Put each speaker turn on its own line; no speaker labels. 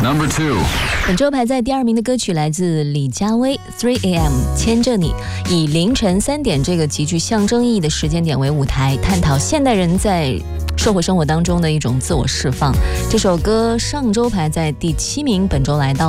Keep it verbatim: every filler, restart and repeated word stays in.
Number two.
本周排在第二名的歌曲来自李佳薇 three A M 牵着你，以凌晨三点这个极具象征意义的时间点为舞台，探讨现代人在社会生活当中的一种自我释放。这首歌上周排在第七名，本周来到